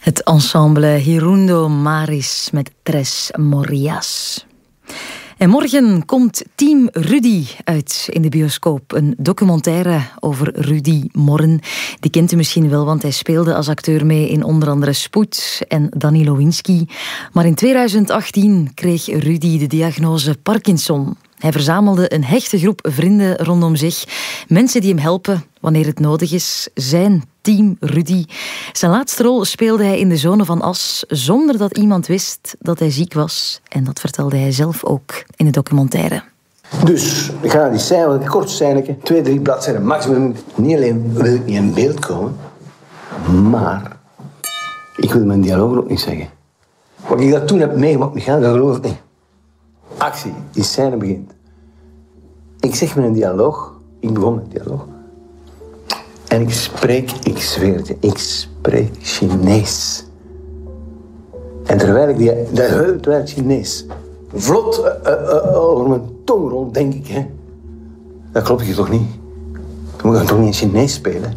Het ensemble Hirundo Maris met Tres Morias. En morgen komt Team Rudy uit in de bioscoop. Een documentaire over Rudy Morren. Die kent u misschien wel, want hij speelde als acteur mee in onder andere Spoed en Danny Lewinsky. Maar in 2018 kreeg Rudy de diagnose Parkinson. Hij verzamelde een hechte groep vrienden rondom zich. Mensen die hem helpen wanneer het nodig is. Zijn Team Rudy. Zijn laatste rol speelde hij in De Zonen van As, zonder dat iemand wist dat hij ziek was. En dat vertelde hij zelf ook in de documentaire. Dus, ik ga naar die scène, een kort scèneke, 2-3 bladzijden maximum. Niet alleen wil ik niet in beeld komen, maar ik wil mijn dialoog ook niet zeggen. Wat ik dat toen heb meegemaakt, Michael, dat geloof ik niet. Actie, die scène begint. Ik zeg met een dialoog, ik begon met een dialoog. En ik spreek, ik zweer het je, ik spreek Chinees. En terwijl ik Chinees vlot over mijn tong rond, denk ik, hè. Dat klopt je toch niet? Dan moet je toch niet in Chinees spelen?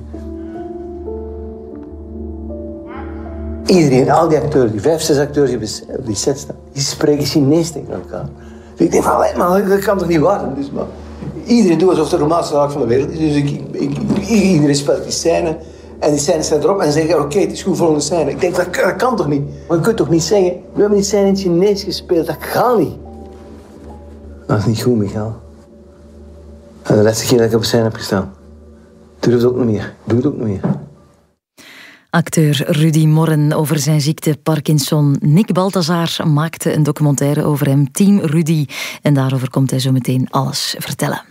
Iedereen, al die acteurs, die 5, 6 acteurs die op die set staan, die spreken Chinees tegen elkaar. Dus ik denk van, maar dat kan toch niet waar zijn? Dus, maar iedereen doet alsof het de romantische zaak van de wereld is. Dus iedereen speelt die scène. En die scène staat erop en zeggen, oké, het is goed, volgende scène. Ik denk, dat kan toch niet? Maar je kunt toch niet zeggen, we hebben die scène in het Chinees gespeeld, dat gaat niet. Dat is niet goed, Michael. En de laatste keer dat ik op de scène heb gestaan, doe het ook niet meer. Doe het ook niet meer. Acteur Rudy Morren over zijn ziekte Parkinson. Nick Balthazar maakte een documentaire over hem, Team Rudy. En daarover komt hij zo meteen alles vertellen.